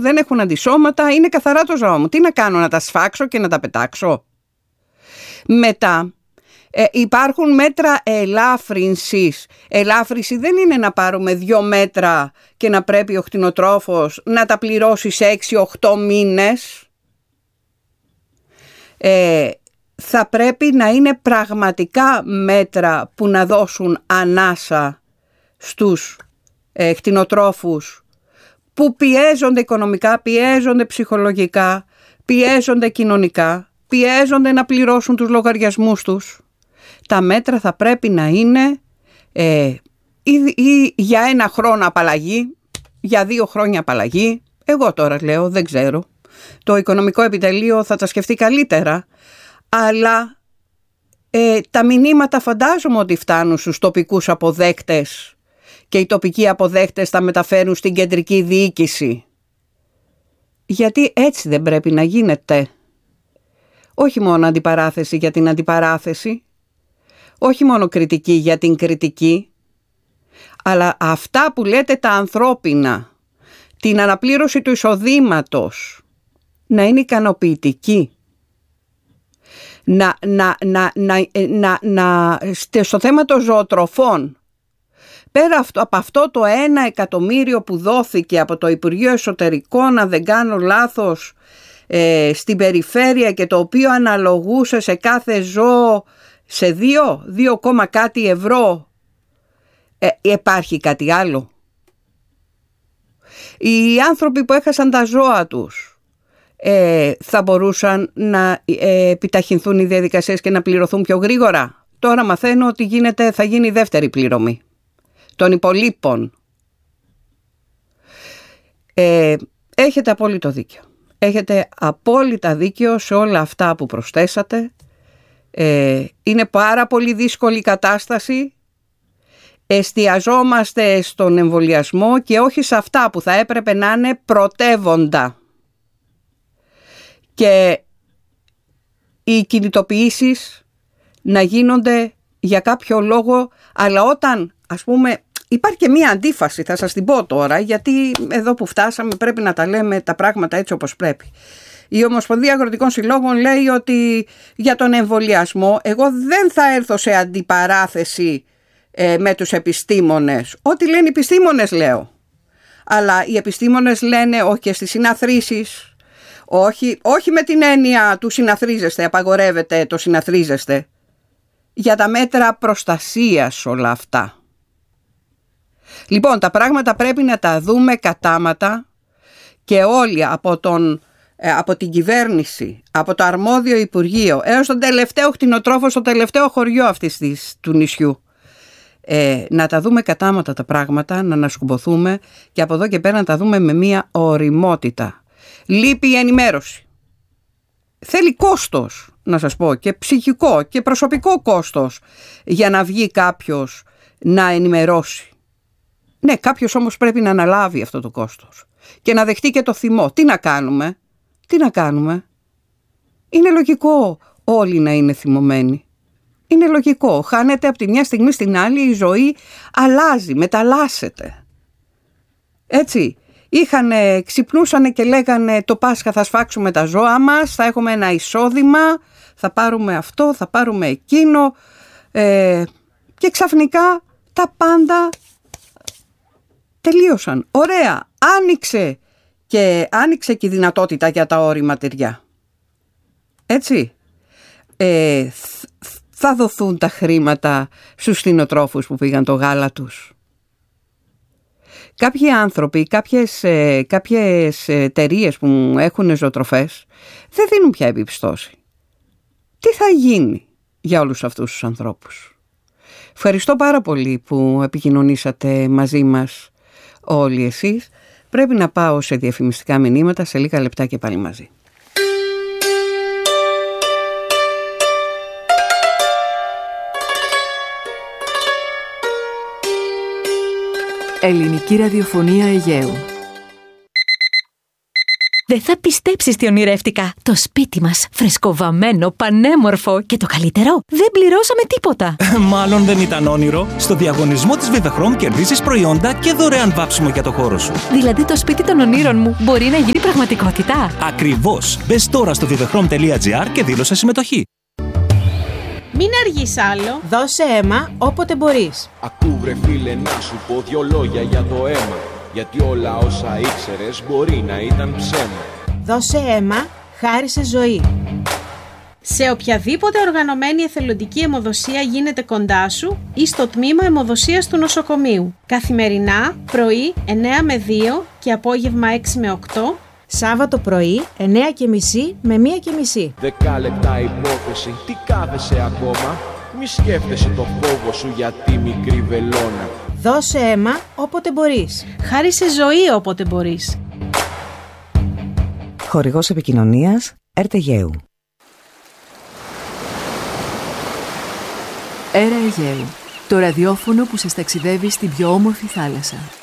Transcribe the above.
δεν έχουν αντισώματα, είναι καθαρά το ζώο μου. Τι να κάνω, να τα σφάξω και να τα πετάξω? Μετά υπάρχουν μέτρα ελάφρυνσης. Ελάφρυνση δεν είναι να πάρουμε 2 μέτρα και να πρέπει ο κτηνοτρόφος να τα πληρώσει σε 6-8 μήνες. Θα πρέπει να είναι πραγματικά μέτρα που να δώσουν ανάσα στους κτηνοτρόφους που πιέζονται οικονομικά, πιέζονται ψυχολογικά, πιέζονται κοινωνικά, πιέζονται να πληρώσουν τους λογαριασμούς τους. Τα μέτρα θα πρέπει να είναι ή για 1 χρόνο απαλλαγή, για 2 χρόνια απαλλαγή. Εγώ τώρα λέω, δεν ξέρω. Το οικονομικό επιτελείο θα τα σκεφτεί καλύτερα, αλλά τα μηνύματα φαντάζομαι ότι φτάνουν στους τοπικούς αποδέκτες και οι τοπικοί αποδέκτες τα μεταφέρουν στην κεντρική διοίκηση. Γιατί έτσι δεν πρέπει να γίνεται? Όχι μόνο αντιπαράθεση για την αντιπαράθεση, όχι μόνο κριτική για την κριτική, αλλά αυτά που λέτε τα ανθρώπινα, την αναπλήρωση του εισοδήματος, να είναι ικανοποιητική. Στο θέμα των ζωοτροφών, πέρα από αυτό το 1 εκατομμύριο που δόθηκε από το Υπουργείο Εσωτερικών, αν δεν κάνω λάθος, στην περιφέρεια, και το οποίο αναλογούσε σε κάθε ζώο σε 2 κάτι ευρώ, υπάρχει κάτι άλλο? Οι άνθρωποι που έχασαν τα ζώα τους θα μπορούσαν να επιταχυνθούν οι διαδικασίες και να πληρωθούν πιο γρήγορα? Τώρα μαθαίνω ότι θα γίνει δεύτερη πληρωμή των υπολείπων. Έχετε απόλυτο δίκιο. Έχετε απόλυτα δίκιο σε όλα αυτά που προσθέσατε. Είναι πάρα πολύ δύσκολη κατάσταση. Εστιαζόμαστε στον εμβολιασμό και όχι σε αυτά που θα έπρεπε να είναι πρωτεύοντα. Και οι κινητοποιήσεις να γίνονται για κάποιο λόγο, αλλά όταν, ας πούμε, υπάρχει και μία αντίφαση, θα σας την πω τώρα, γιατί εδώ που φτάσαμε πρέπει να τα λέμε τα πράγματα έτσι όπως πρέπει. Η Ομοσπονδία Αγροτικών Συλλόγων λέει ότι για τον εμβολιασμό εγώ δεν θα έρθω σε αντιπαράθεση με τους επιστήμονες. Ό,τι λένε οι επιστήμονες λέω. Αλλά οι επιστήμονες λένε όχι και στις συναθρήσεις, όχι με την έννοια του συναθρίζεστε, απαγορεύεται το συναθρίζεστε, για τα μέτρα προστασίας όλα αυτά. Λοιπόν, τα πράγματα πρέπει να τα δούμε κατάματα και όλοι από την κυβέρνηση, από το αρμόδιο Υπουργείο έως τον τελευταίο κτηνοτρόφο στο τελευταίο χωριό του νησιού. Να τα δούμε κατάματα τα πράγματα, να ανασκουμποθούμε και από εδώ και πέρα να τα δούμε με μία ωριμότητα. Λείπει η ενημέρωση. Θέλει κόστος, να σας πω, και ψυχικό και προσωπικό κόστος για να βγει κάποιος να ενημερώσει. Ναι, κάποιος όμως πρέπει να αναλάβει αυτό το κόστος και να δεχτεί και το θυμό. Τι να κάνουμε? Είναι λογικό όλοι να είναι θυμωμένοι. Είναι λογικό. Χάνεται από τη μια στιγμή στην άλλη, η ζωή αλλάζει, μεταλλάσσεται. Έτσι. Ξυπνούσανε και λέγανε το Πάσχα θα σφάξουμε τα ζώα μας, θα έχουμε ένα εισόδημα, θα πάρουμε αυτό, θα πάρουμε εκείνο, και ξαφνικά τα πάντα τελείωσαν. Ωραία. Άνοιξε και η δυνατότητα για τα όρημα τυριά. Έτσι. Θα δοθούν τα χρήματα στους κτηνοτρόφους που πήγαν το γάλα τους. Κάποιοι άνθρωποι, κάποιες εταιρείες που έχουν ζωοτροφές δεν δίνουν πια επιστώση. Τι θα γίνει για όλους αυτούς τους ανθρώπους? Ευχαριστώ πάρα πολύ που επικοινωνήσατε μαζί μας όλοι εσείς. Πρέπει να πάω σε διαφημιστικά μηνύματα, σε λίγα λεπτά και πάλι μαζί. Ελληνική ραδιοφωνία Αιγαίου. Δεν θα πιστέψεις τι ονειρεύτηκα. Το σπίτι μας, φρεσκοβαμμένο, πανέμορφο και το καλύτερο, δεν πληρώσαμε τίποτα. Μάλλον δεν ήταν όνειρο. Στο διαγωνισμό της Vivechrome κερδίζεις προϊόντα και δωρεάν βάψιμο για το χώρο σου. Δηλαδή το σπίτι των ονείρων μου μπορεί να γίνει πραγματικότητα. Ακριβώς. Μπες τώρα στο vivechrome.gr και δήλωσε συμμετοχή. Μην αργείς άλλο. Δώσε αίμα όποτε μπορείς. Ακού βρε φίλε να σου πω δυο λόγια για το αίμα. Γιατί όλα όσα ήξερες μπορεί να ήταν ψέμα. Δώσε αίμα, χάρισε ζωή. Σε οποιαδήποτε οργανωμένη εθελοντική αιμοδοσία γίνεται κοντά σου ή στο τμήμα αιμοδοσίας του νοσοκομείου. Καθημερινά, πρωί 9 με 2 και απόγευμα 6 με 8. Σάββατο πρωί 9:30 με 1:30. 10 λεπτά υπόθεση, τι κάθεσαι ακόμα. Μη σκέφτεσαι το φόβο σου για τη μικρή βελόνα. Δώσε αίμα όποτε μπορείς. Χάρισε ζωή όποτε μπορείς. Χορηγός επικοινωνίας ΕΡΤ-Αιγαίου. Αέρα Αιγαίου. Το ραδιόφωνο που σας ταξιδεύει στην πιο όμορφη θάλασσα.